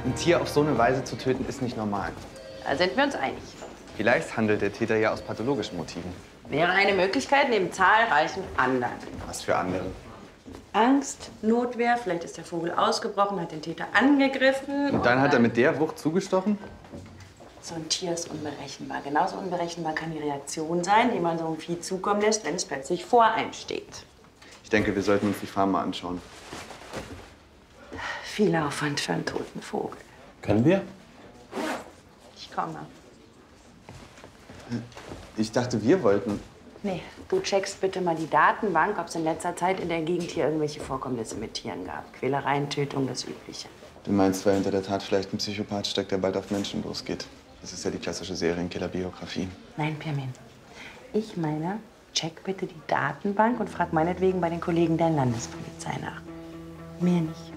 Ein Tier auf so eine Weise zu töten, ist nicht normal. Da sind wir uns einig. Vielleicht handelt der Täter ja aus pathologischen Motiven. Wäre eine Möglichkeit neben zahlreichen anderen. Was für andere? Angst, Notwehr, vielleicht ist der Vogel ausgebrochen, hat den Täter angegriffen. Und dann hat er mit der Wucht zugestochen? So ein Tier ist unberechenbar. Genauso unberechenbar kann die Reaktion sein, die man so einem Vieh zukommen lässt, wenn es plötzlich vor einem steht. Ich denke, wir sollten uns die Farm mal anschauen. Viel Aufwand für einen toten Vogel. Können wir? Ich komme. Ich dachte, wir wollten. Nee, du checkst bitte mal die Datenbank, ob es in letzter Zeit in der Gegend hier irgendwelche Vorkommnisse mit Tieren gab. Quälereien, Tötung, das Übliche. Du meinst, weil hinter der Tat vielleicht ein Psychopath steckt, der bald auf Menschen losgeht. Das ist ja die klassische Serienkiller-Biografie. Nein, Pirmin. Ich meine, check bitte die Datenbank und frag meinetwegen bei den Kollegen der Landespolizei nach. Mehr nicht.